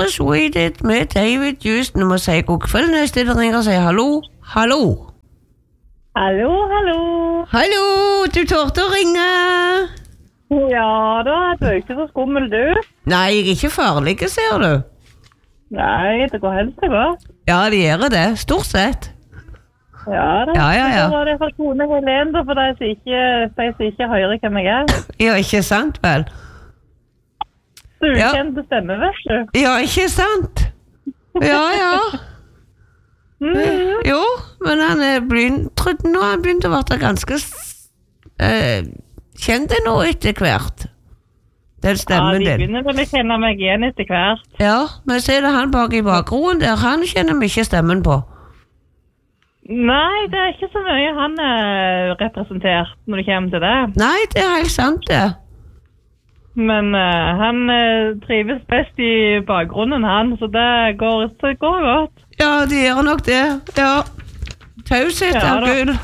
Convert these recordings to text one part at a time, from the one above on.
Persuaded med David Houston. Du må si god kveld neste det ringer og si hallo. Hallo. Hallo, du tårte å ringe. Ja da, du er ikke så skummel du. Nei, jeg er ikke farlig, ser du. Nei, det går helst det går. Ja, det gjør det, stort sett. Ja da. Ja. Så var det for kone Helene da, for de som ikke hører hvem jeg er. Ja, ikke sant vel? Du kjente stemme, vet du. Ja, ikke sant? Ja. Jo, men han trodde nå han begynte å være ganske kjent nå etter hvert. Den stemmen din. Ja, de begynner vel å kjenne meg igjen etter hvert. Ja, men så er det han bak i bakgrunnen der, han kjenner vi ikke stemmen på. Nei, det er ikke så mye han er representert når det kommer til det. Nei, det er helt sant det. Men han trives best i bakgrunnen han, så det går godt. Ja, det gjør nok det. Ja. Taushet er gull.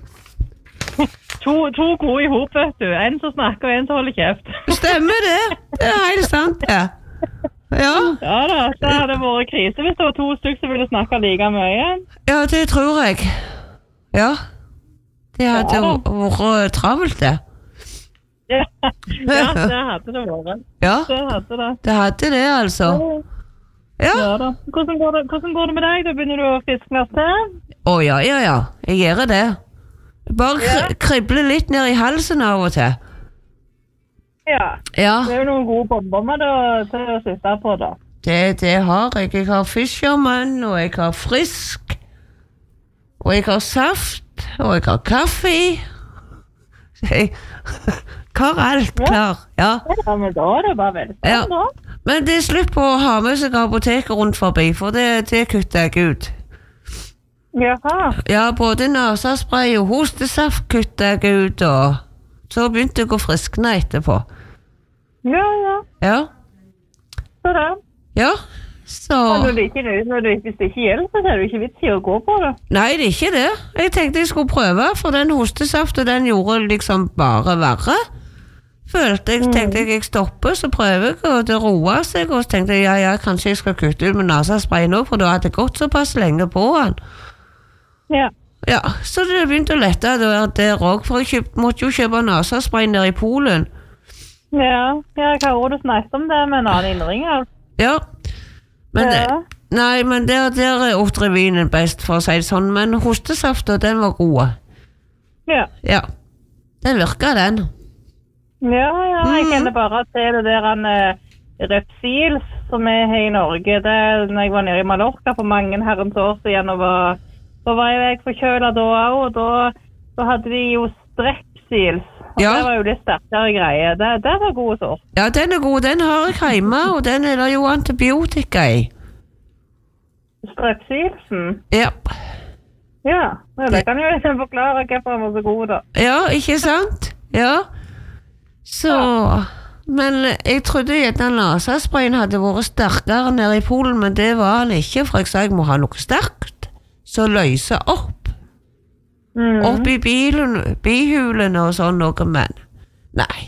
To gode i hop, vet du. En som snakker og en som holder kjeft. Stemmer det. Det er helt sant det. Ja da, så hadde det vært krise hvis det var 2 stykker som ville snakke like mye. Ja, det tror jeg. Ja. Det hadde vært travelt det. Ja, det hadde det vært. Ja, det hadde det altså. Ja da. Hvordan går det med deg? Da begynner du å fiske til? Ja. Jeg gjør det. Bare krible litt ned i halsen av og til. Ja. Det er jo noen gode bomber med det til å sitte på da. Det har jeg. Jeg har Fisherman, og jeg har Frisk, og jeg har saft, og jeg har kaffe. Jeg har alt klar. Ja, men da er det bare veldig spennende. Ja. Men det er slutt på å ha med seg apoteket rundt forbi, for det kutter jeg ut. Jaha. Ja, både nasespray og hostesaft kutter jeg ut, og så begynte jeg å friskne etterpå. Ja. Så da? Ja, så... Hvis det ikke hjelper, så er det ikke vits i å gå på det. Nei, det er ikke det. Jeg tenkte jeg skulle prøve, for den hostesaften, den gjorde liksom bare verre. Tenkte jeg stopper, så prøver jeg, og det roer seg, og så tenkte jeg, kanskje jeg skal kutte ut med nasespray nå, for da hadde jeg gått såpass lenge på den. Ja, så det begynte å lette der også, for jeg måtte jo kjøpe nasespray nede i Polen. Ja, hva har du snakket om det med en annen innringer? Ja, men der er Otrivinen best, for å si det sånn, men hostesaften, den var god. Ja, den virker den. Ja, jeg kjenner bare til det der Repsils som er her i Norge. Det når jeg var nede i Mallorca for mange herrens år siden, og var jeg forkjølet da, og da hadde de jo Strepsils. Det var jo litt sterkere greie. Det var god sort. Ja, den er god. Den har jeg hjemme, og den er jo antibiotika i. Strepsilsen? Ja. Ja, det kan jo liksom forklare hvorfor den var så god da. Ja, ikke sant? Ja. Så, men jeg trodde at den nasesprayen hadde vært sterkere nede i Polen, men det var han ikke, for jeg sa jeg må ha noe sterkt, så løse opp. Opp i bihulene og sånn noe, men nei.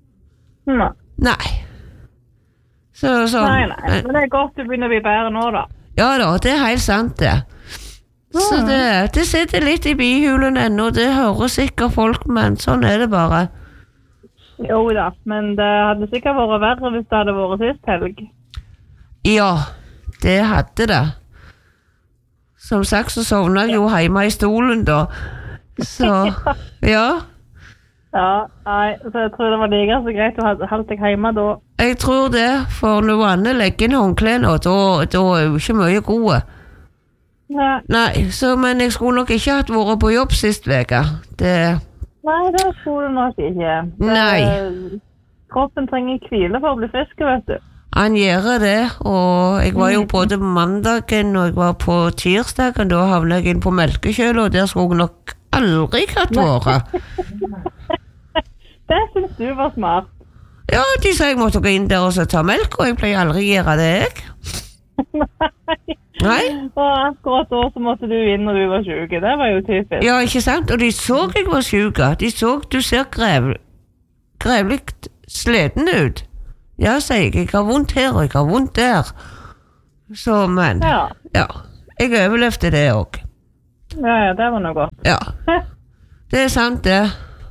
Så, nei, men det er godt du begynner å bli bedre nå da. Ja da, det er helt sant det. Så det sitter litt i bihulene ennå, det hører sikkert folk, men sånn er det bare. Jo da, men det hadde sikkert vært verre hvis det hadde vært sist helg. Ja, det hadde det. Som sagt så sovnet jeg jo hjemme i stolen da. Så, ja. Ja, nei, så jeg tror det var like så greit å holde deg hjemme da. Jeg tror det, for når Anne legger inn håndklene, da er jo ikke mye gode. Nei, men jeg skulle nok ikke hatt vært på jobb sist veka. Nei, det skulle du nok ikke. Nei. Kroppen trenger hvile for å bli frisk, vet du. Han gjør det, og jeg var jo både på mandagen og jeg var på tirsdagen, da havnet jeg inn på melkekjølet, og der skulle jeg nok aldri hatt vært. Det synes du var smart. Ja, de sa jeg måtte gå inn der og ta melk, og jeg pleier aldri å gjøre det, jeg. Nei. Og akkurat da så måtte du inn når du var syk, det var jo typisk. Ja, ikke sant? Og de så jeg var syk, de så du ser grevlig sleden ut. Ja, sier jeg har vondt her, og jeg har vondt der. Så, men, Ja. ja, jeg overlevde det også. Ja, det var noe godt. Ja, det sant det.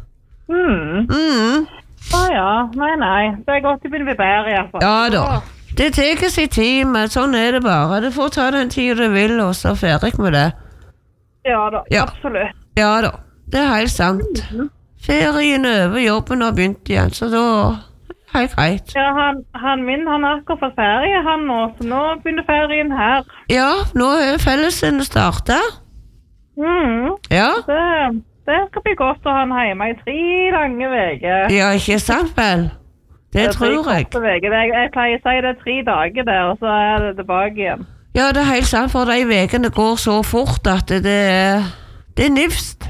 Ja. Nei. Det er godt det begynner å bli bedre i hvert fall. Ja da, det tar sin tid, men sånn er det bare. Det får ta den tid du vil, og så ferdig med det. Ja da, Ja. absolutt. Ja da, det er helt sant. Ferien over, jobben har begynt igjen, så da helt greit. Ja, han min, han har akkurat fått ferie, han nå, så nå begynner ferien her. Ja, nå er fellesen startet. Ja, Det skal bli godt å ha han hjemme i 3 lange veker. ja, ikke sant vel? Det tror jeg. Jeg pleier å si det er 3 dager der, og så er det tilbake igjen. Ja, det er helt sant, for de vekene går så fort at det er nifst.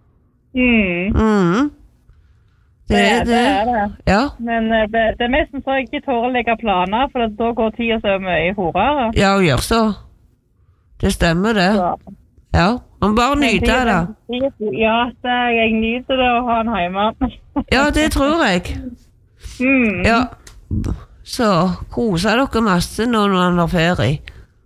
Det er det. Ja, Men det er mest så jeg ikke tårer å legge planer, for da går tida så mye hurrere. ja, gjør så. Det stemmer det. Ja, man bare nyter det. Ja, jeg nyter det å ha han hjemme. Ja, det tror jeg. Ja, så koser dere masse når man har ferie.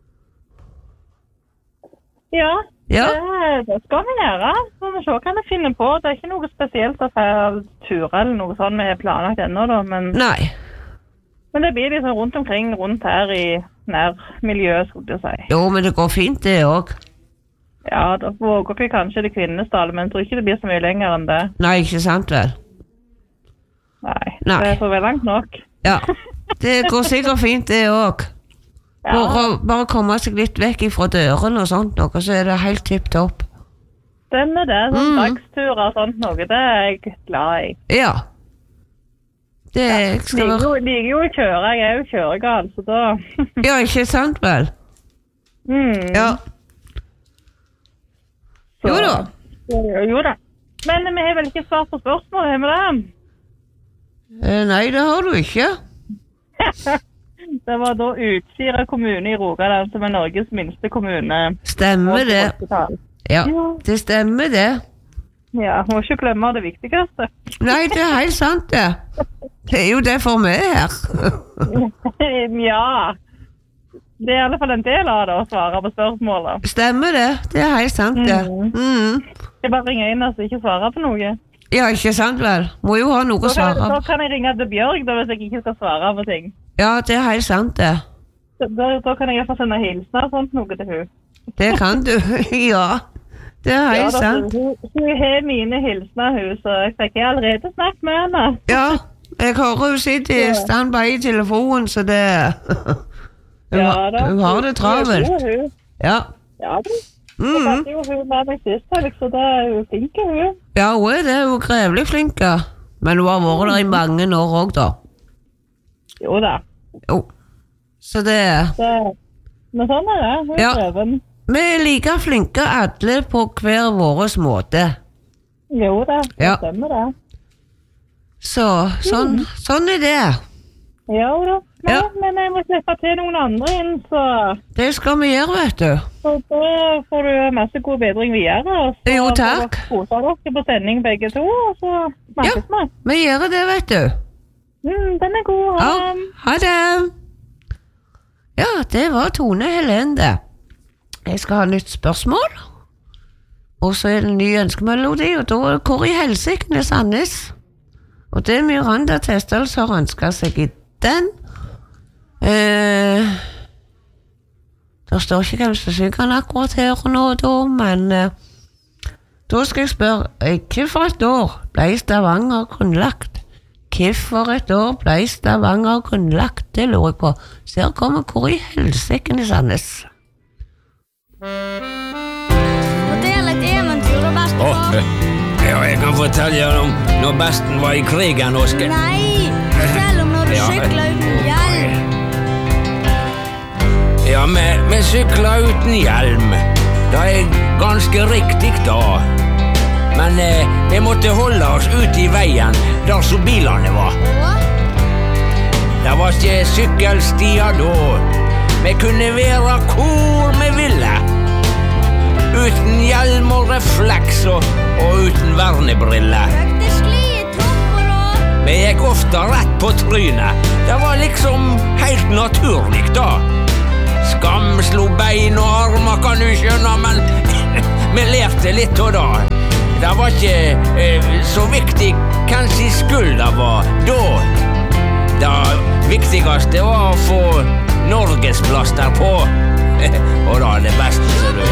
Ja, Ja, det skal vi gjøre. Så vi ser hva vi finner på. Det er ikke noe spesielt å få turer eller noe sånt vi har planlagt ennå, da. Men nei. det blir liksom rundt her i nærmiljøet, skulle jeg si. Jo, men det går fint det også. Ja, da våger vi kanskje det Kvinesdal, men jeg tror ikke det blir så mye lenger enn det. Nei, ikke sant vel? Nei, Nei. det er for vel langt nok. Ja, det går sikkert fint det også. Bare komme seg litt vekk fra dørene og sånt, og så er det helt tipp topp. Stemmer det, sånn dagsturer og sånt noe, det er jeg glad i. Ja. Det skal være... Liker jo å kjøre, jeg er jo kjøregal, så da... Ja, ikke sant vel? Ja. Jo da. Jo da. Men vi har vel ikke svart på spørsmålet, har vi det? Nei, det har du ikke. Det var da Utsira kommune i Rogaland, som er Norges minste kommune. Stemmer det. Ja, det stemmer det. Ja, må ikke glemme det viktigste. Nei, det er helt sant det. Det er jo derfor vi er her. Ja. Det er i alle fall en del av det å svare på spørsmålet. Stemmer det, det er helt sant det. Jeg bare ringer inn og ikke svare på noe. Ja, ikke sant vel? Må jo ha noe å svare på. Da kan jeg ringe til Bjørg da, hvis jeg ikke skal svare på ting. Ja, det er helt sant det. Da kan jeg i hvert fall sende hilsner og sånt noe til hun. Det kan du, ja. Det er helt sant. Hun har mine hilsner, hun, så jeg fikk allerede snakket med henne. Ja, jeg hører hun sitter i standby i telefonen, så det... Hun har det travelt. Ja. Ja, det hadde jo hun med meg sist, så det er jo flink, hun. Ja, hun er det, hun er grevlig flink. Men hun har vært der i mange år også, da. Jo da. Jo. Så det... Men sånn er det, hun er prøven. Vi er like flinke alle på hver våres måte. Jo da, det stemmer det. Så, sånn er det. Ja da. Men jeg må slippe til noen andre inn, så... Det skal vi gjøre, vet du. Så da får du masse god bedring videre. Jo, takk. Så koser dere på sending begge to, og så snakkes vi. Ja, vi gjør det, vet du. Den er god. Ha det. Ja, det var Tone Helen, det. Jeg skal ha nytt spørsmål. Og så er det en ny ønskemelodi, og da er det hvor i helsike Sandnes. Og det er Miranda Testel som har ønsket seg i den. Det står ikke hvem som synger den akkurat her og nå da, men da skal jeg spørre, hvorfor et år ble Stavanger grunnlagt? Hvorfor et år ble Stavanger grunnlagt? Det lurer jeg på. Så her kommer hvor i helsiken i Sandnes. Fortell et eventyr da, bestefar. Ja, jeg kan fortelle om når besten var i krigen, Oskar. Nei, fortell om når du syklet uten hjelm. Ja, vi syklet uten hjelm. Det er ganske riktig da. Men vi måtte holde oss ute i veien der som bilene var. Det var ikke sykkelstier da. Vi kunne være hvor vi ville. Uten hjelm og refleks og uten vernebriller. Økte skli i tropper da. Vi gikk ofte rett på trynet. Det var liksom helt naturlig da. skamslo bein og armer, kan du skjønne, men vi levde litt av det. Det var ikke så viktig hvem sin skyld det var da. Det viktigste var å få Norgesplass derpå, og det er det beste, ser du.